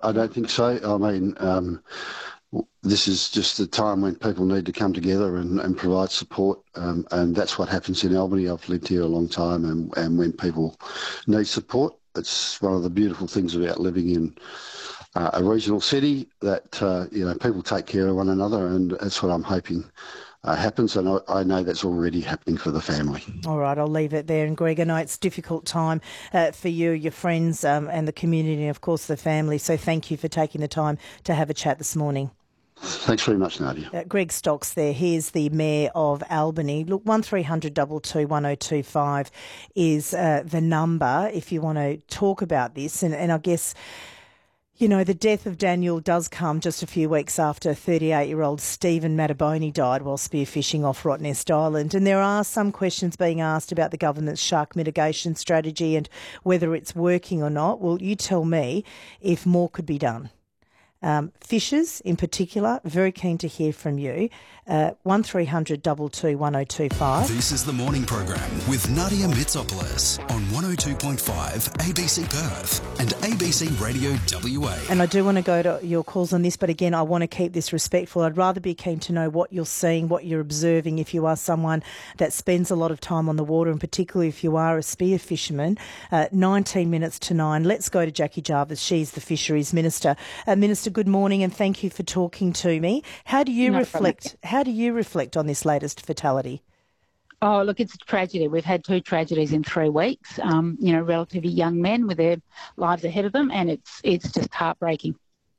I don't think so. I mean, this is just a time when people need to come together and provide support, and that's what happens in Albany. I've lived here a long time, and when people need support, it's one of the beautiful things about living in a regional city that people take care of one another, and that's what I'm hoping happens, and I know that's already happening for the family. All right, I'll leave it there. And Greg, I know it's a difficult time for you, your friends and the community, and of course the family, so thank you for taking the time to have a chat this morning. Thanks very much, Nadia. Greg Stocks there. He is the Mayor of Albany. Look, 1300 22 1025 is the number if you want to talk about this. And I guess, you know, the death of Daniel does come just a few weeks after 38-year-old Stephen Mattabone died while spearfishing off Rottnest Island. And there are some questions being asked about the government's shark mitigation strategy and whether it's working or not. Well, you tell me if more could be done. Fishers in particular, very keen to hear from you. 1300 22 1025. This is the morning program with Nadia Mitsopoulos on 102.5 ABC Perth and ABC Radio WA. And I do want to go to your calls on this, but again, I want to keep this respectful. I'd rather be keen to know what you're seeing, what you're observing if you are someone that spends a lot of time on the water, and particularly if you are a spear fisherman. 19 minutes to 9. Let's go to Jackie Jarvis. She's the Fisheries Minister. Minister, good morning and thank you for talking to me. How do you reflect on this latest fatality? Oh, look, it's a tragedy. We've had 2 tragedies in 3 weeks, relatively young men with their lives ahead of them, and it's just heartbreaking.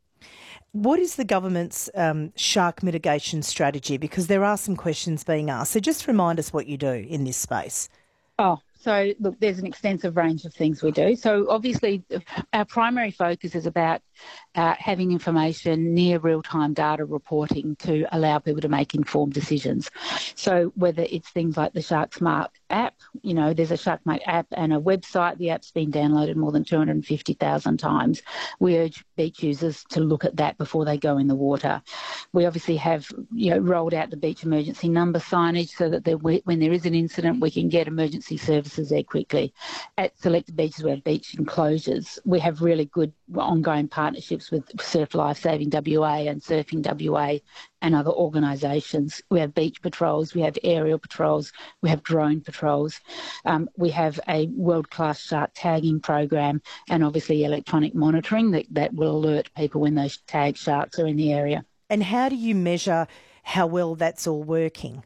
What is the government's shark mitigation strategy? Because there are some questions being asked. So just remind us what you do in this space. Oh, so look, there's an extensive range of things we do. So obviously our primary focus is about having information near real-time data reporting to allow people to make informed decisions. So whether it's things like the SharkSmart app, you know, there's a SharkSmart app and a website. The app's been downloaded more than 250,000 times. We urge beach users to look at that before they go in the water. We obviously have, rolled out the beach emergency number signage so that when there is an incident, we can get emergency services there quickly. At selected beaches, we have beach enclosures. We have really good ongoing partnerships with Surf Life Saving WA and Surfing WA and other organisations. We have beach patrols, we have aerial patrols, we have drone patrols. We have a world-class shark tagging program and obviously electronic monitoring that will alert people when those tagged sharks are in the area. And how do you measure how well that's all working?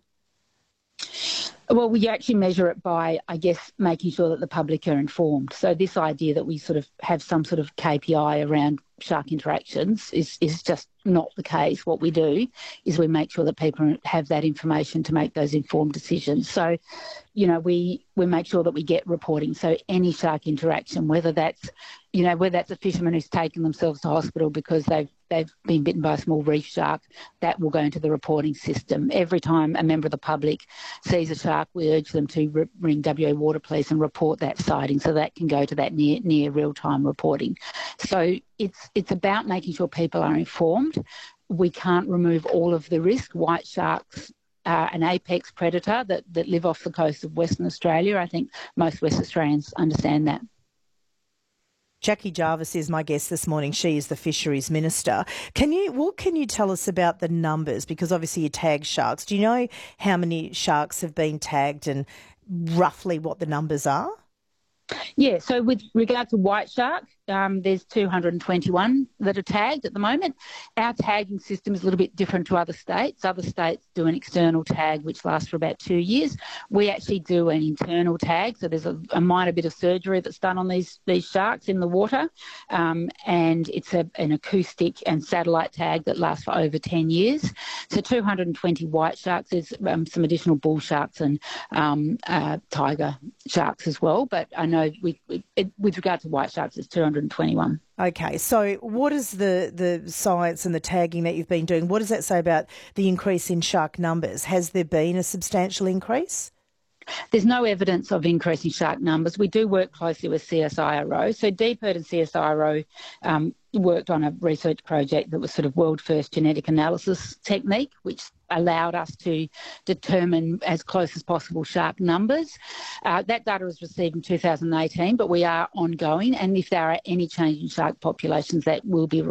Well, we actually measure it by, I guess, making sure that the public are informed. So this idea that we sort of have some sort of KPI around shark interactions is just not the case. What we do is we make sure that people have that information to make those informed decisions. So, we make sure that we get reporting. So any shark interaction, whether that's a fisherman who's taken themselves to hospital because they've been bitten by a small reef shark, that will go into the reporting system. Every time a member of the public sees a shark, we urge them to ring WA Water Police and report that sighting, so that can go to that near real-time reporting. So it's about making sure people are informed. We can't remove all of the risk. White sharks are an apex predator that live off the coast of Western Australia. I think most West Australians understand that. Jackie Jarvis is my guest this morning. She is the Fisheries Minister. What can you tell us about the numbers? Because obviously you tag sharks. Do you know how many sharks have been tagged and roughly what the numbers are? Yeah, so with regard to white shark, there's 221 that are tagged at the moment. Our tagging system is a little bit different to other states. Other states do an external tag which lasts for about 2 years. We actually do an internal tag, so there's a minor bit of surgery that's done on these sharks in the water, and it's an acoustic and satellite tag that lasts for over 10 years. So 220 white sharks. There's some additional bull sharks and tiger sharks as well, but I know with regard to white sharks, it's 221. Okay, so what is the science and the tagging that you've been doing? What does that say about the increase in shark numbers? Has there been a substantial increase? There's no evidence of increasing shark numbers. We do work closely with CSIRO. So DPIRD and CSIRO worked on a research project that was sort of world first genetic analysis technique, which allowed us to determine as close as possible shark numbers. That data was received in 2018, but we are ongoing, and if there are any change in shark populations, that will be